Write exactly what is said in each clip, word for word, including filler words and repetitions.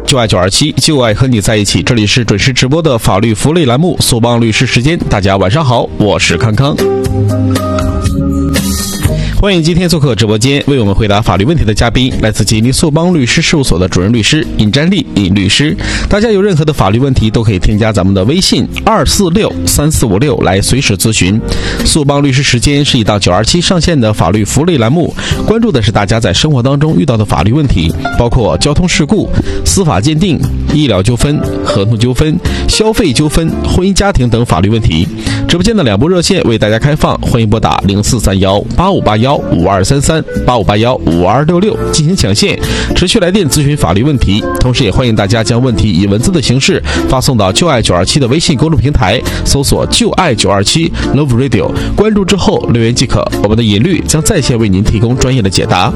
就爱九二七，就爱和你在一起。这里是准时直播的法律福利栏目索邦律师时间，大家晚上好，我是康康。欢迎今天做客直播间为我们回答法律问题的嘉宾，来自吉林索邦律师事务所的主任律师尹占利尹律师。大家有任何的法律问题都可以添加咱们的微信二四六三四五六来随时咨询。索邦律师时间是一档九二七上线的法律福利栏目，关注的是大家在生活当中遇到的法律问题，包括交通事故、司法鉴定、医疗纠纷、合同纠纷、消费纠纷、婚姻家庭等法律问题。直播间的两部热线为大家开放，欢迎拨打零四三幺八五八幺五二三三八五八幺五二六六进行抢线，持续来电咨询法律问题。同时也欢迎大家将问题以文字的形式发送到就爱九二七的微信公众平台，搜索就爱九二七 Love Radio， 关注之后留言即可，我们的尹律将在线为您提供专业的解答。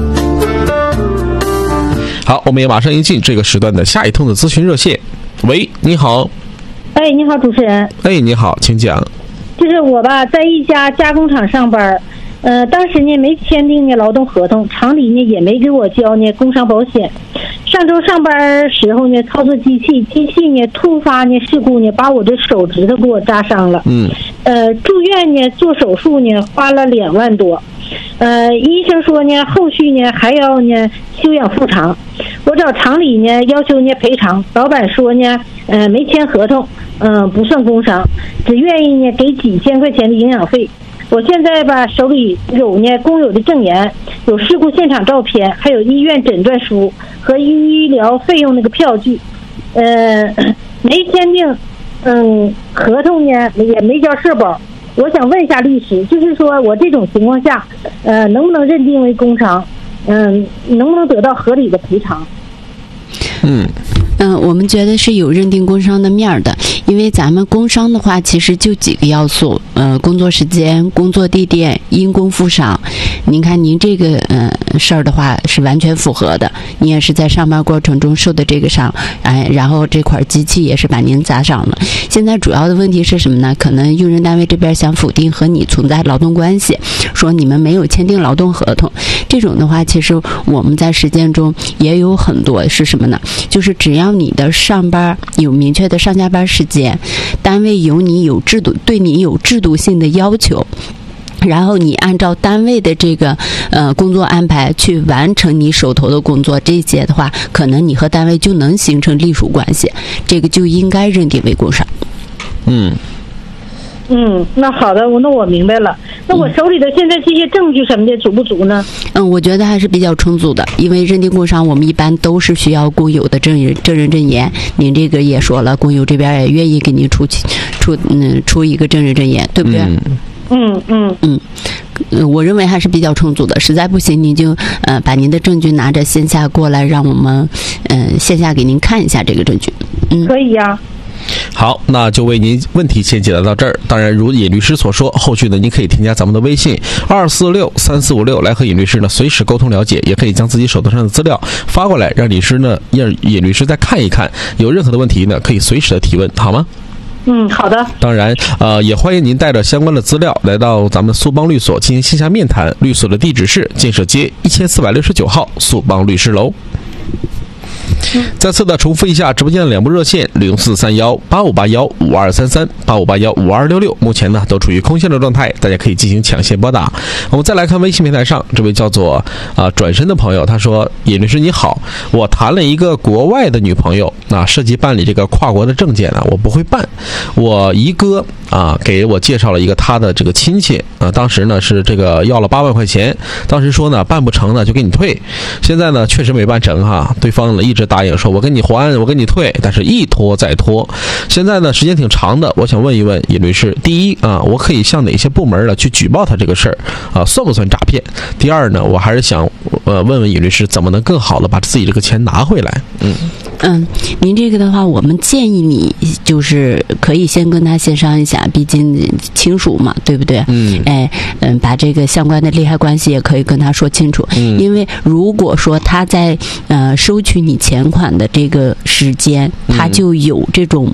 好，我们也马上迎进这个时段的下一通的咨询热线。喂，你好。 哎，你好，主持人。 哎，你好，请讲。 就是我吧，在一家加工厂上班，呃，当时呢没签订呢劳动合同，厂里呢也没给我交呢工伤保险。上周上班时候呢，操作机器，机器呢突发呢事故呢，把我的手指头给我扎伤了。嗯。呃，住院呢做手术呢花了两万多，呃，医生说呢后续呢还要呢休养复偿。我找厂里呢要求呢赔偿，老板说呢呃没签合同，嗯、呃、不算工伤，只愿意呢给几千块钱的营养费。我现在吧手里有呢工友的证言，有事故现场照片，还有医院诊断书和医疗费用那个票据，呃没签订嗯合同呢也没交社保。我想问一下律师，就是说我这种情况下呃能不能认定为工伤，嗯能不能得到合理的赔偿？ 嗯嗯、呃，我们觉得是有认定工伤的面儿的，因为咱们工伤的话，其实就几个要素，呃，工作时间、工作地点、因公负伤。您看您这个呃事儿的话是完全符合的，你也是在上班过程中受的这个伤，哎，然后这块机器也是把您砸伤了。现在主要的问题是什么呢？可能用人单位这边想否定和你存在劳动关系，说你们没有签订劳动合同。这种的话，其实我们在实践中也有很多是什么呢？就是只要你的上班有明确的上下班时间，单位有你有制度，对你有制度性的要求，然后你按照单位的这个呃工作安排去完成你手头的工作，这些的话，可能你和单位就能形成隶属关系，这个就应该认定为工伤。 嗯。 嗯，那好的，我那我明白了。那我手里的现在这些证据什么的足不足呢？ 嗯，我觉得还是比较充足的，因为认定工伤，我们一般都是需要工友的证人证人证言。您这个也说了，工友这边也愿意给您出出嗯出一个证人证言，对不对？ 嗯嗯嗯嗯，我认为还是比较充足的。实在不行，您就呃把您的证据拿着线下过来，让我们嗯、呃、线下给您看一下这个证据。嗯， 可以呀、啊。 好，那就为您问题先解答到这儿。当然，如尹律师所说，后续呢，您可以添加咱们的微信二四六三四五六来和尹律师呢随时沟通了解，也可以将自己手头上的资料发过来，让律师呢让尹律师再看一看，有任何的问题呢可以随时的提问，好吗？ 嗯，好的。 当然，呃，也欢迎您带着相关的资料来到咱们苏邦律所进行线下面谈。律所的地址是建设街一千四百六十九号苏邦律师楼。再次的重复一下直播间的两部热线零四三幺八五八幺五二三三八五八幺五二六六，目前呢都处于空线的状态，大家可以进行抢线拨打。我们再来看微信平台上这位叫做啊、呃、转身的朋友，他说：尹律师你好，我谈了一个国外的女朋友，那、啊、涉及办理这个跨国的证件呢，我不会办。我姨哥啊给我介绍了一个他的这个亲戚啊，当时呢是这个要了八万块钱，当时说呢办不成呢就给你退，现在呢确实没办成哈，对方呢一直答应说我跟你还我跟你退，但是一拖再拖，现在呢时间挺长的。我想问一问尹律师，第一啊，我可以向哪些部门呢去举报他这个事儿啊，算不算诈骗？第二呢，我还是想呃问问尹律师，怎么能更好的把自己这个钱拿回来？嗯嗯，您这个的话，我们建议你就是可以先跟他协商一下，毕竟亲属嘛，对不对？嗯，哎嗯，把这个相关的利害关系也可以跟他说清楚。嗯，因为如果说他在呃收取你钱款的这个时间，他就有这种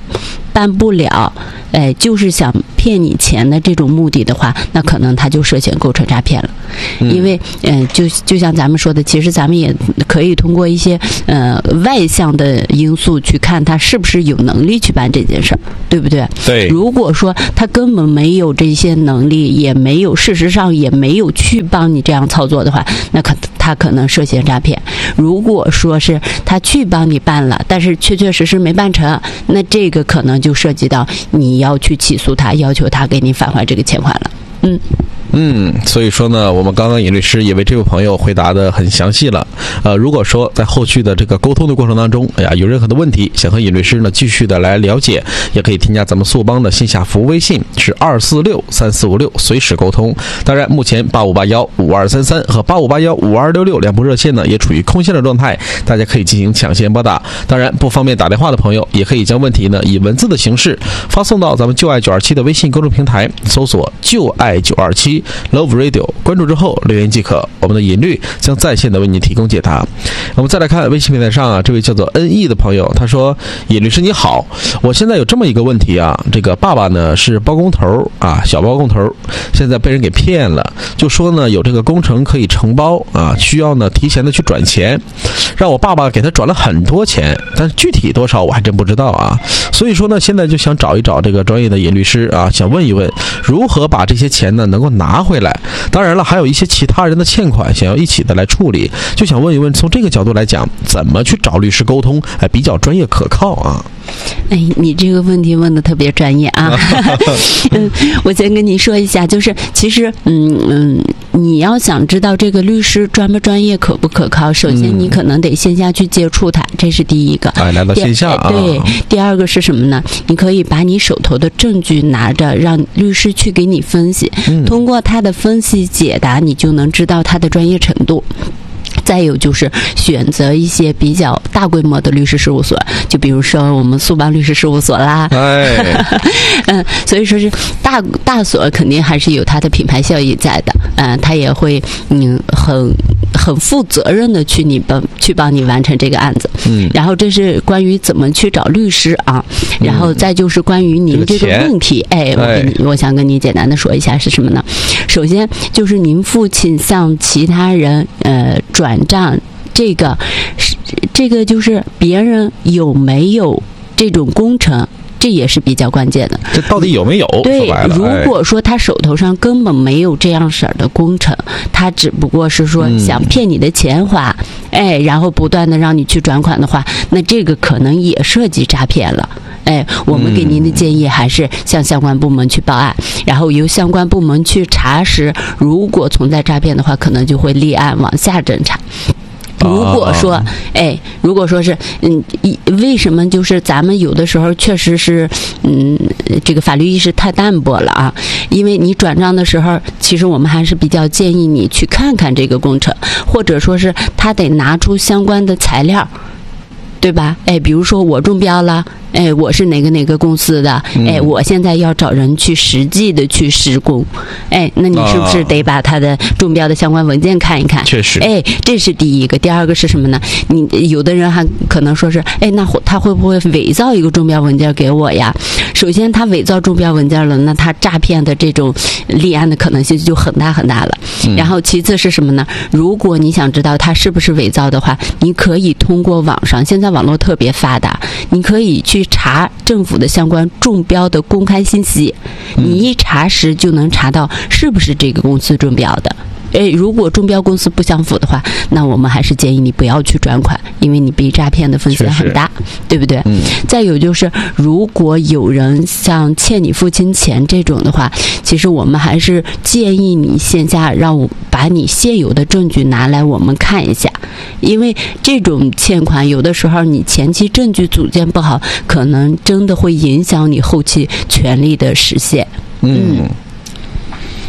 办不了，哎，就是想骗你钱的这种目的的话，那可能他就涉嫌构成诈骗了。嗯、因为，嗯、呃，就就像咱们说的，其实咱们也可以通过一些呃外向的因素去看他是不是有能力去办这件事儿，对不对？ 对。 如果说他根本没有这些能力，也没有，事实上也没有去帮你这样操作的话，那可他可能涉嫌诈骗。如果说是他去帮你办了，但是确确实实没办成，那这个可能就涉及到你要去起诉他，要求他给你返还这个钱款了。嗯。 嗯，所以说呢，我们刚刚尹律师也为这位朋友回答的很详细了。呃，如果说在后续的这个沟通的过程当中，哎呀，有任何的问题，想和尹律师呢继续的来了解，也可以添加咱们速帮的线下服务微信是二四六三四五六，随时沟通。当然，目前八五八幺五二三三和八五八幺五二六六两部热线呢也处于空线的状态，大家可以进行抢先拨打。当然，不方便打电话的朋友，也可以将问题呢以文字的形式发送到咱们就爱九二七的微信公众平台，搜索就爱九二七。Love Radio 关注之后留言即可，我们的尹律将在线的为您提供解答。我们再来看微信平台上啊，这位叫做 N E 的朋友，他说：尹律师你好，我现在有这么一个问题啊，这个爸爸呢是包工头啊，小包工头，现在被人给骗了，就说呢有这个工程可以承包啊，需要呢提前的去转钱，让我爸爸给他转了很多钱，但是具体多少我还真不知道啊。所以说呢，现在就想找一找这个专业的尹律师啊，想问一问如何把这些钱呢能够拿回来。当然了，还有一些其他人的欠款想要一起的来处理，就想问一问，从这个角度来讲，怎么去找律师沟通，哎，比较专业可靠啊？ 哎，你这个问题问的特别专业啊！嗯，我先跟你说一下，就是其实，嗯嗯，你要想知道这个律师专不专业、可不可靠，首先你可能得线下去接触他，这是第一个。 哎，来到线下啊。 对，第二个是什么呢？你可以把你手头的证据拿着，让律师去给你分析，嗯、通过他的分析解答，你就能知道他的专业程度。再有就是选择一些比较大规模的律师事务所，就比如说我们速帮律师事务所啦， 哎， 嗯，所以说是大大所肯定还是有它的品牌效益在的，嗯，他也会嗯很很负责任的去你帮去帮你完成这个案子，嗯，然后这是关于怎么去找律师啊，然后再就是关于您这个问题，嗯、哎，我跟你我想跟你简单的说一下是什么呢？首先就是您父亲向其他人呃转账，这个这个就是别人有没有这种工程，这也是比较关键的。 这到底有没有？ 对，如果说他手头上根本没有这样式儿的工程，他只不过是说想骗你的钱花，嗯、哎，然后不断的让你去转款的话，那这个可能也涉及诈骗了。哎，我们给您的建议还是向相关部门去报案，嗯、然后由相关部门去查实，如果存在诈骗的话，可能就会立案往下侦查。如果说，哦、哎，如果说是，嗯，为什么就是咱们有的时候确实是，嗯，这个法律意识太淡薄了啊？因为你转账的时候，其实我们还是比较建议你去看看这个工程，或者说是他得拿出相关的材料，对吧？哎，比如说我中标了。哎，我是哪个哪个公司的？哎，我现在要找人去实际的去施工。哎，那你是不是得把他的中标的相关文件看一看？ 确实。 哎，这是第一个。第二个是什么呢？你有的人还可能说是，哎，那他会不会伪造一个中标文件给我呀？首先，他伪造中标文件了，那他诈骗的这种立案的可能性就很大很大了。嗯、然后，其次是什么呢？如果你想知道他是不是伪造的话，你可以通过网上，现在网络特别发达，你可以去查政府的相关中标的公开信息，你一查实就能查到是不是这个公司中标的。哎，如果中标公司不相符的话，那我们还是建议你不要去转款，因为你被诈骗的风险很大，对不对？嗯。再有就是，如果有人像欠你父亲钱这种的话，其实我们还是建议你线下让我把你现有的证据拿来我们看一下，因为这种欠款有的时候你前期证据组建不好，可能真的会影响你后期权利的实现。嗯。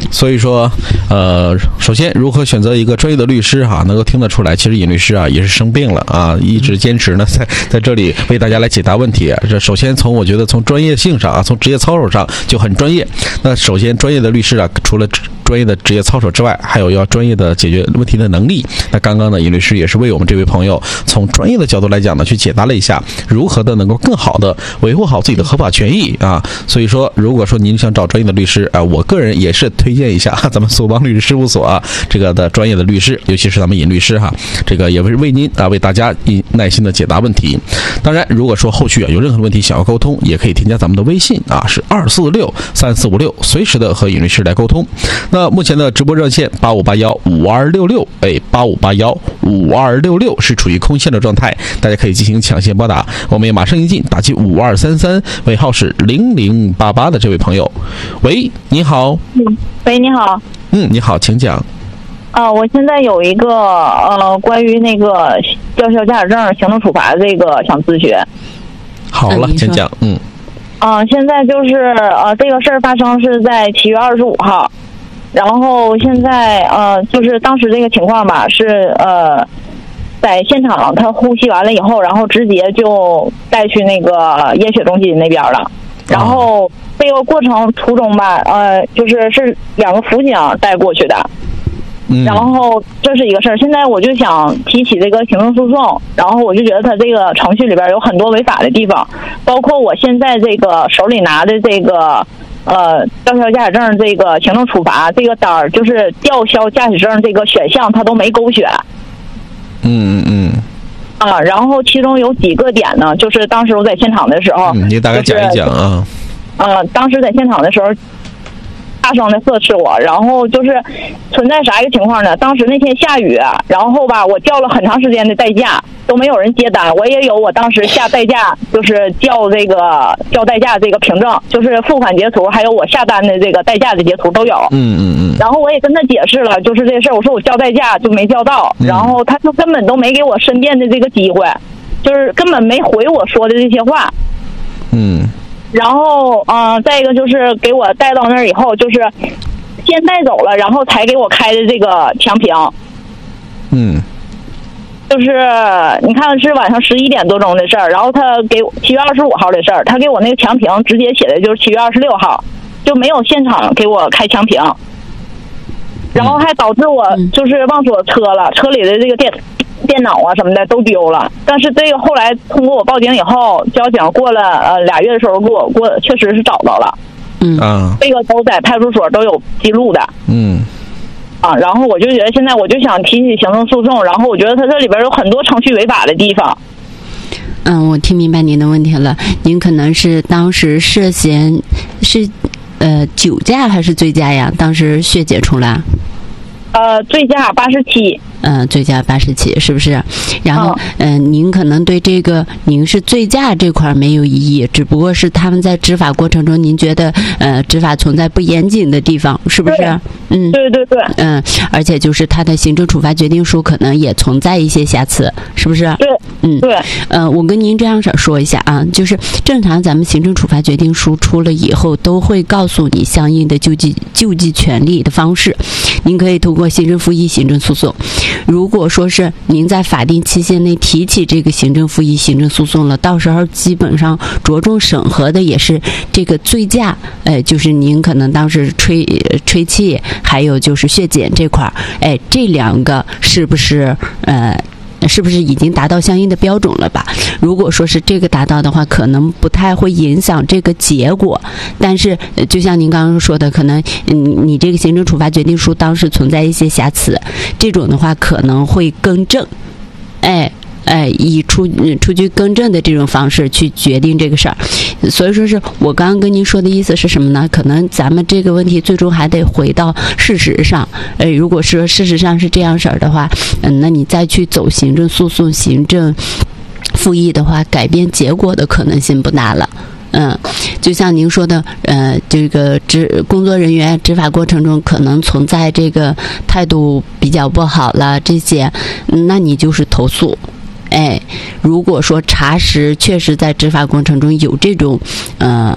所以说，呃，首先如何选择一个专业的律师哈，能够听得出来，其实尹律师啊也是生病了啊，一直坚持呢在在这里为大家来解答问题。这首先从我觉得从专业性上啊，从职业操守上就很专业。那首先专业的律师啊，除了专业的职业操守之外，还有要专业的解决问题的能力。那刚刚呢，尹律师也是为我们这位朋友从专业的角度来讲呢，去解答了一下如何的能够更好的维护好自己的合法权益啊。所以说，如果说您想找专业的律师啊，我个人也是推荐一下咱们苏邦律师事务所啊，这个的专业的律师，尤其是咱们尹律师哈，这个也是为您啊为大家耐心的解答问题。当然，如果说后续啊有任何问题想要沟通，也可以添加咱们的微信啊，是二四六三四五六，随时的和尹律师来沟通。那目前的直播热线八五八幺五二六六，哎，八五八幺五二六六是处于空线的状态，大家可以进行抢线拨打。我们也马上一进打击五二三三，尾号是零零八八的这位朋友，喂，你好。 嗯，喂，你好。 嗯，你好，请讲。 啊、呃，我现在有一个呃关于那个吊销驾驶证行政处罚这个想咨询。 好了，请讲。嗯。 啊、呃，现在就是呃这个事儿发生是在七月二十五号。然后现在呃，就是当时这个情况吧，是呃，在现场他呼吸完了以后，然后直接就带去那个验血中心那边了。然后这个过程途中吧，呃，就是是两个辅警带过去的。然后这是一个事儿。现在我就想提起这个行政诉讼，然后我就觉得他这个程序里边有很多违法的地方，包括我现在这个手里拿的这个。呃，吊销驾驶证这个行政处罚这个单儿，就是吊销驾驶证这个选项，他都没勾选。 嗯嗯嗯。 啊，然后其中有几个点呢，就是当时我在现场的时候， 嗯、你大概讲一讲啊。 就是、呃，当时在现场的时候，大声的呵斥我，然后就是存在啥一个情况呢？当时那天下雨，然后吧，我叫了很长时间的代驾，都没有人接单。我也有我当时下代驾，就是叫这个叫代驾这个凭证，就是付款截图，还有我下单的这个代驾的截图都有。 嗯嗯嗯。然后我也跟他解释了，就是这事儿，我说我叫代驾就没叫到， 嗯、 然后他就根本都没给我申辩的这个机会，就是根本没回我说的这些话。 嗯。 然后，嗯、呃，再一个就是给我带到那儿以后，就是先带走了，然后才给我开的这个强评。 嗯， 就是你看是晚上十一点多钟的事儿，然后他给我七月二十五号的事儿，他给我那个强评直接写的就是七月二十六号，就没有现场给我开强评，然后还导致我就是忘锁车了，车里的这个电。电脑啊什么的都丢了，但是这个后来通过我报警以后，交警过了呃俩月的时候给我过确实是找到了， 嗯啊， 这个都在派出所都有记录的， 嗯， 啊，然后我就觉得现在我就想提起行政诉讼，然后我觉得他这里边有很多程序违法的地方。 嗯，我听明白您的问题了，您可能是当时涉嫌是呃酒驾还是醉驾呀？当时血检出来？ 呃，醉驾八十七。 嗯，醉驾八十七是不是？然后，嗯、呃，您可能对这个您是醉驾这块没有异议，只不过是他们在执法过程中，您觉得呃执法存在不严谨的地方，是不是？嗯， 对对对。 嗯，而且就是他的行政处罚决定书可能也存在一些瑕疵，是不是？ 对， 嗯， 对。 呃，我跟您这样式说一下啊，就是正常咱们行政处罚决定书出了以后，都会告诉你相应的救济救济权利的方式，您可以通过行政复议、行政诉讼。如果说是您在法定期限内提起这个行政复议、行政诉讼了，到时候基本上着重审核的也是这个醉驾，呃，就是您可能当时吹吹气，还有就是血检这块儿，哎，这两个是不是呃？是不是已经达到相应的标准了吧？如果说是这个达到的话，可能不太会影响这个结果。但是，就像您刚刚说的，可能嗯，你这个行政处罚决定书当时存在一些瑕疵，这种的话可能会更正。哎。哎，以出出具更正的这种方式去决定这个事儿，所以说是我刚刚跟您说的意思是什么呢？可能咱们这个问题最终还得回到事实上。呃，如果说事实上是这样式儿的话，嗯，那你再去走行政诉讼、行政复议的话，改变结果的可能性不大了。嗯，就像您说的，呃，这个执工作人员执法过程中可能存在这个态度比较不好了，这些，那你就是投诉。哎，如果说查实确实在执法过程中有这种呃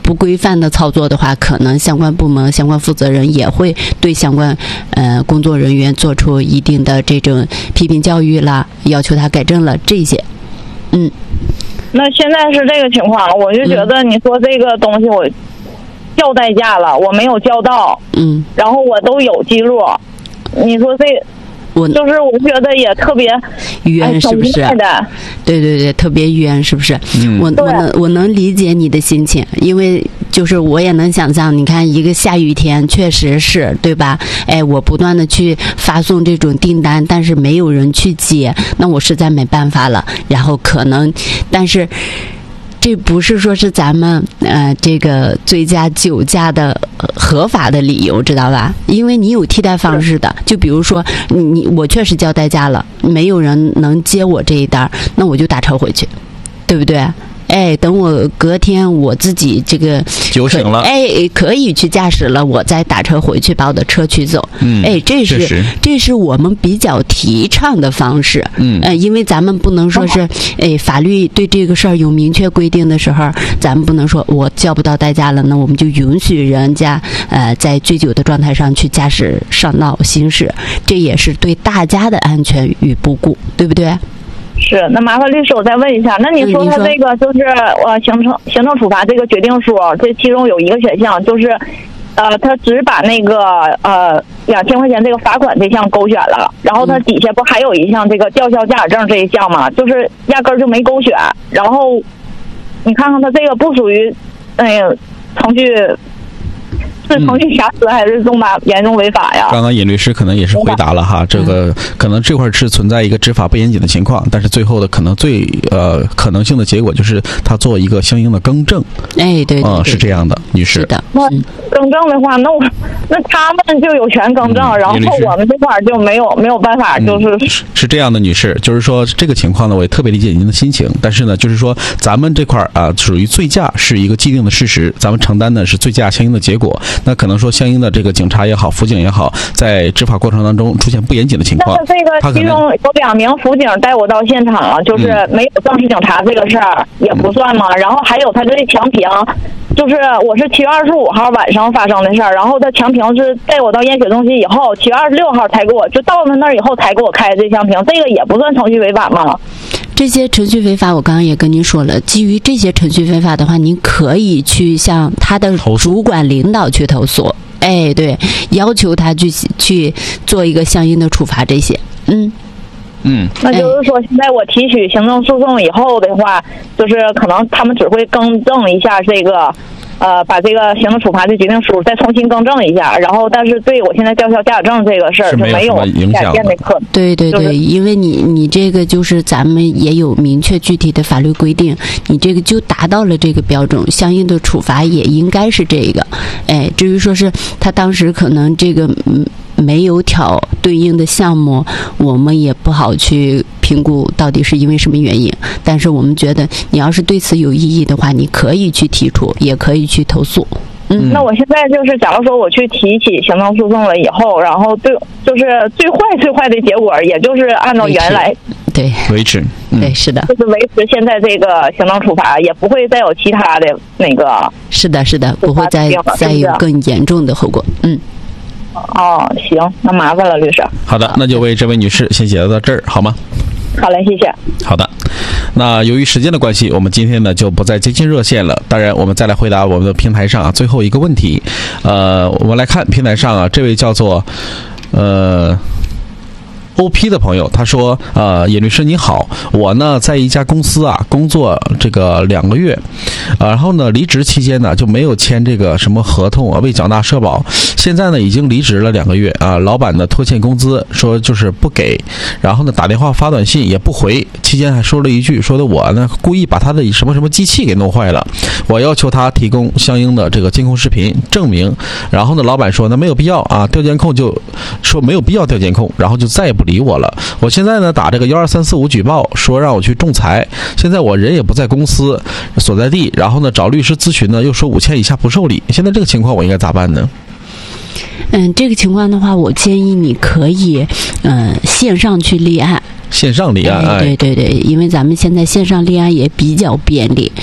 不规范的操作的话，可能相关部门、相关负责人也会对相关呃工作人员做出一定的这种批评教育啦，要求他改正了这些。嗯， 那现在是这个情况，我就觉得你说这个东西我交代价了，我没有交到， 嗯，然后我都有记录，你说这。 我就是我觉得也特别冤，是不是？对对对，特别冤，是不是？嗯、我我能我能理解你的心情，因为就是我也能想象，你看一个下雨天，确实是对吧？哎，我不断的去发送这种订单，但是没有人去接，那我实在没办法了。然后可能，但是。这不是说是咱们呃这个醉驾酒驾的合法的理由，知道吧？因为你有替代方式的，就比如说你你我确实交代价了，没有人能接我这一单，那我就打车回去，对不对？哎，等我隔天我自己这个酒醒了， 哎，可以去驾驶了，我再打车回去把我的车取走。 嗯， 哎，这是是这是我们比较提倡的方式。 嗯， 呃，因为咱们不能说是，哎，法律对这个事儿有明确规定的时候，咱们不能说我交不到代价了，那我们就允许人家呃在醉酒的状态上去驾驶上道行驶，这也是对大家的安全与不顾，对不对？ 是，那麻烦律师，我再问一下，那你说他这个就是呃行政行政处罚这个决定书，这其中有一个选项就是，呃，他只把那个呃两千块钱这个罚款这项勾选了，然后他底下不还有一项这个吊销驾驶证这一项吗？就是压根儿就没勾选，然后你看看他这个不属于那个程序。是程序瑕疵还是重大严重违法呀？ 刚刚尹律师可能也是回答了哈，这个可能这块是存在一个执法不严谨的情况，但是最后的可能最呃可能性的结果就是他做一个相应的更正。 哎，对， 嗯，是这样的，女士。 是的。 那更正的话，那我那他们就有权更正，嗯、然后我们这块就没有没有办法，就是、 嗯、是这样的，女士，就是说这个情况呢，我也特别理解您的心情，但是呢，就是说咱们这块啊、呃，属于醉驾是一个既定的事实，咱们承担的是醉驾相应的结果。那可能说相应的这个警察也好，辅警也好，在执法过程当中出现不严谨的情况。 但是这个其中有两名辅警带我到现场了，就是没有正式警察这个事儿也不算嘛。嗯、然后还有他这强评，就是我是七月二十五号晚上发生的事儿，然后他强评是带我到验血中心以后，七月二十六号才给我就到他那儿以后才给我开这强评，这个也不算程序违法吗？ 这些程序违法，我刚刚也跟您说了，基于这些程序违法的话，您可以去向他的主管领导去投诉。哎，对，要求他去去做一个相应的处罚这些。嗯嗯， 那就是说，现在我提取行政诉讼以后的话，就是可能他们只会更正一下这个。呃，把这个行政处罚的决定书再重新更正一下，然后但是对我现在吊销驾驶证这个事儿就没有改变的可能。 对对对，就是、因为你你这个就是咱们也有明确具体的法律规定，你这个就达到了这个标准，相应的处罚也应该是这个。哎，至于说是他当时可能这个嗯。没有挑对应的项目，我们也不好去评估到底是因为什么原因。但是我们觉得，你要是对此有异议的话，你可以去提出，也可以去投诉。嗯， 那我现在就是，假如说我去提起行政诉讼了以后，然后对，就是最坏最坏的结果，也就是按照原来对维持， 嗯、对，是的， 就是维持现在这个行政处罚，也不会再有其他的那个。 是的，是的，不会再再有更严重的后果。嗯。 哦，行，那麻烦了，律师。 好的，那就为这位女士先解答到这儿，好吗？ 好嘞，谢谢。 好的，那由于时间的关系，我们今天呢就不再接进热线了。当然，我们再来回答我们的平台上啊最后一个问题。呃，我们来看平台上啊，这位叫做呃。O P 的朋友他说，呃，尹律师你好，我呢在一家公司啊工作这个两个月，呃、然后呢离职期间呢就没有签这个什么合同啊，未缴纳社保，现在呢已经离职了两个月啊，老板呢拖欠工资，说就是不给，然后呢打电话发短信也不回，期间还说了一句，说的我呢故意把他的什么什么机器给弄坏了，我要求他提供相应的这个监控视频证明，然后呢老板说那没有必要啊，调监控就说没有必要调监控，然后就再也不理我了。我现在呢打这个幺二三四五举报，说让我去仲裁，现在我人也不在公司所在地，然后呢找律师咨询呢又说五千以下不受理，现在这个情况我应该咋办呢？ 嗯，这个情况的话，我建议你可以嗯、呃、线上去立案。 线上立案， 哎，对对对，因为咱们现在线上立案也比较便利。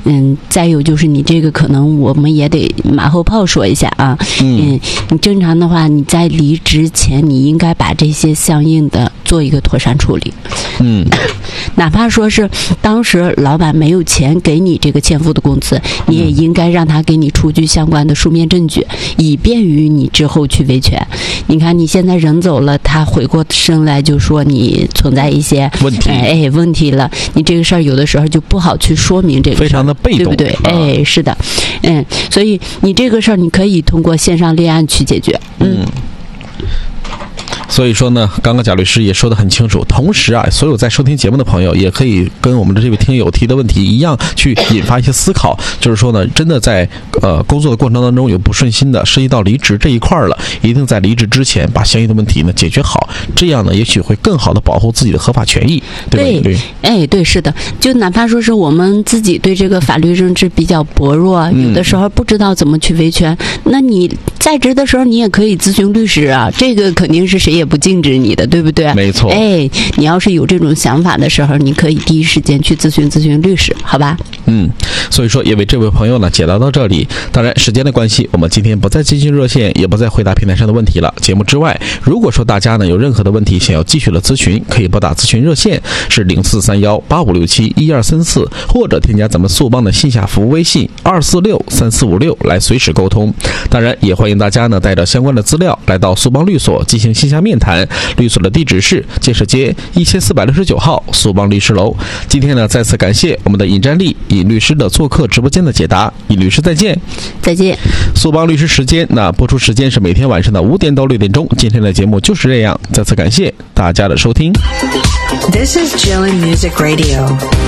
嗯，再有就是你这个可能我们也得马后炮说一下啊，嗯，你正常的话，你在离职前你应该把这些相应的做一个妥善处理， 嗯， 哪怕说是当时老板没有钱给你这个欠付的工资，你也应该让他给你出具相关的书面证据，以便于你之后去维权。你看你现在人走了，他回过身来就说你存在一些问题， 哎，问题了，你这个事儿有的时候就不好去说明这个事儿， 非常的被动， 对不对？啊、哎，是的，嗯，所以你这个事儿你可以通过线上立案去解决，嗯。嗯所以说呢，刚刚贾律师也说得很清楚。同时啊，所有在收听节目的朋友也可以跟我们的这位听友提的问题一样，去引发一些思考。就是说呢，真的在呃工作的过程当中有不顺心的，涉及到离职这一块了，一定在离职之前把相应的问题呢解决好，这样呢，也许会更好的保护自己的合法权益，对吧？ 对，哎，对，是的，就哪怕说是我们自己对这个法律认知比较薄弱，有的时候不知道怎么去维权，嗯、那你在职的时候你也可以咨询律师啊，这个肯定是谁也不禁止你的，对不对？ 没错。 哎，你要是有这种想法的时候，你可以第一时间去咨询咨询律师，好吧？ 嗯，所以说也为这位朋友呢解答到这里。当然，时间的关系，我们今天不再接听热线，也不再回答平台上的问题了。节目之外，如果说大家呢有任何的问题想要继续的咨询，可以拨打咨询热线是零四三幺八五六七一二三四，或者添加咱们速帮的线下服务微信二四六三四五六来随时沟通。当然，也欢迎大家呢带着相关的资料来到速帮律所进行线下面谈。律所的地址是建设街一千四百六十九号速帮律师楼。今天呢，再次感谢我们的尹占丽尹律师的做客直播间的解答。尹律师再见。 再见。 速帮律师时间，那播出时间是每天晚上的五点到六点钟。今天的节目就是这样，再次感谢大家的收听。 This is Jillian Music Radio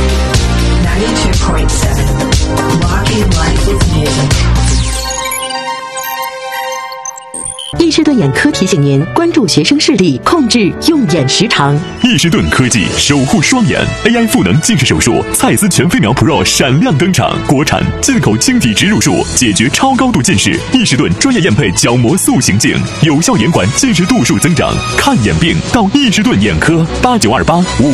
ninety-two point seven, Walking Life with Music。 易士顿眼科提醒您关注学生视力，控制用眼时长。 易士顿科技守护双眼 A I 赋能近视手术，蔡司全飞秒 Pro 闪亮登场，国产进口晶体植入术，解决超高度近视。易士顿专业验配角膜塑形镜，有效延缓近视度数增长。看眼病到易士顿眼科，八九二八五